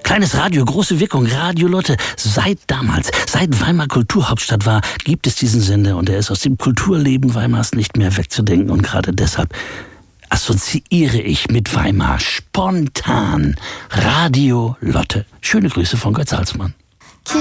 Kleines Radio, große Wirkung, Radio Lotte. Seit Weimar Kulturhauptstadt war, gibt es diesen Sender und er ist aus dem Kulturleben Weimars nicht mehr wegzudenken. Und gerade deshalb assoziiere ich mit Weimar spontan Radio Lotte. Schöne Grüße von Götz Salzmann.